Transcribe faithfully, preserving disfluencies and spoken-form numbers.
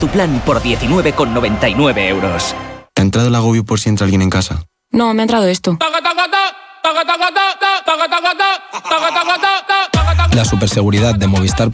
Tu plan por diecinueve con noventa y nueve euros. ¿Te ha entrado el agobio por si entra alguien en casa? No, me ha entrado esto. La superseguridad de Movistar